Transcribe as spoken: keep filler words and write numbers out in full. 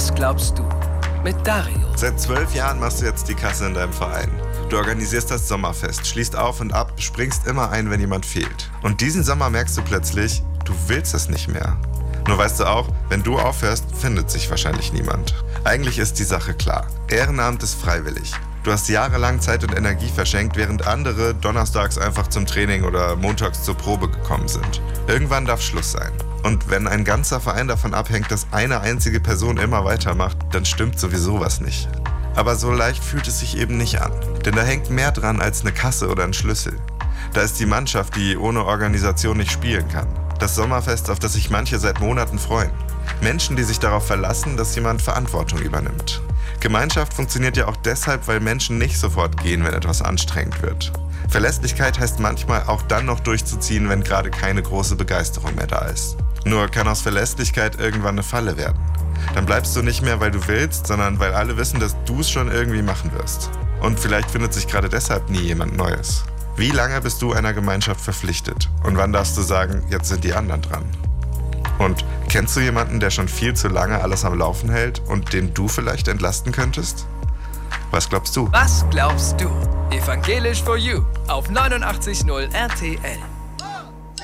Was glaubst du? Mit Dario. Seit zwölf Jahren machst du jetzt die Kasse in deinem Verein. Du organisierst das Sommerfest, schließt auf und ab, springst immer ein, wenn jemand fehlt. Und diesen Sommer merkst du plötzlich, du willst es nicht mehr. Nur weißt du auch, wenn du aufhörst, findet sich wahrscheinlich niemand. Eigentlich ist die Sache klar. Ehrenamt ist freiwillig. Du hast jahrelang Zeit und Energie verschenkt, während andere donnerstags einfach zum Training oder montags zur Probe gekommen sind. Irgendwann darf Schluss sein. Und wenn ein ganzer Verein davon abhängt, dass eine einzige Person immer weitermacht, dann stimmt sowieso was nicht. Aber so leicht fühlt es sich eben nicht an. Denn da hängt mehr dran als eine Kasse oder ein Schlüssel. Da ist die Mannschaft, die ohne Organisation nicht spielen kann. Das Sommerfest, auf das sich manche seit Monaten freuen. Menschen, die sich darauf verlassen, dass jemand Verantwortung übernimmt. Gemeinschaft funktioniert ja auch deshalb, weil Menschen nicht sofort gehen, wenn etwas anstrengend wird. Verlässlichkeit heißt manchmal auch dann noch durchzuziehen, wenn gerade keine große Begeisterung mehr da ist. Nur kann aus Verlässlichkeit irgendwann eine Falle werden. Dann bleibst du nicht mehr, weil du willst, sondern weil alle wissen, dass du es schon irgendwie machen wirst. Und vielleicht findet sich gerade deshalb nie jemand Neues. Wie lange bist du einer Gemeinschaft verpflichtet? Und wann darfst du sagen, jetzt sind die anderen dran? Und kennst du jemanden, der schon viel zu lange alles am Laufen hält und den du vielleicht entlasten könntest? Was glaubst du? Was glaubst du? Evangelisch for You auf neunundachtzig Komma null R T L.